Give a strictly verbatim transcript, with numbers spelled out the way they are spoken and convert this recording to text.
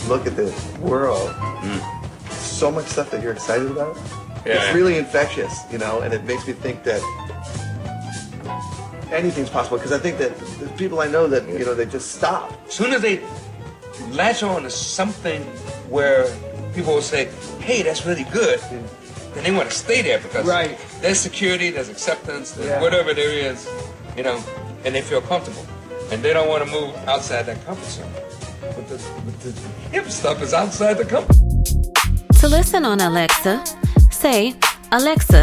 look at the world, mm. so much stuff that you're excited about. Yeah. It's really infectious, you know, and it makes me think that anything's possible. Because I think that the people I know that, you know, they just stop. As soon as they latch on to something where people will say, hey, that's really good, yeah. then they want to stay there because right. there's security, there's acceptance, there's yeah. whatever there is, you know, and they feel comfortable. And they don't want to move outside that comfort zone. But the, but the hip stuff is outside the comfort. To listen on Alexa, say, Alexa,